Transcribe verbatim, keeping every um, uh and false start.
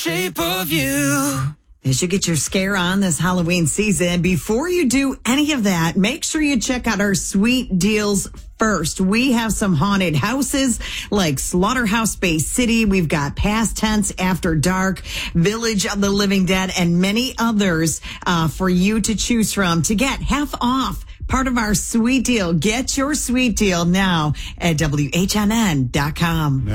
Shape of you. You should get your scare on this Halloween season. Before you do any of that, make sure you check out our sweet deals first. We have some haunted houses like Slaughterhouse Bay City. We've got Past Tense, After Dark, Village of the Living Dead, and many others uh, for you to choose from to get half off. Part of our sweet deal. Get your sweet deal now at W H N N dot com.